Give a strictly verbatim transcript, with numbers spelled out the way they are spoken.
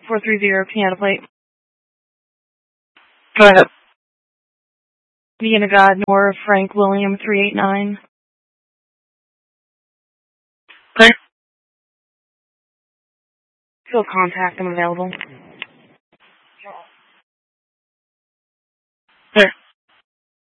four three zero Piano Plate. Go ahead. Vienna God, Nora Frank William three eight nine. Okay. Field contact, I'm available.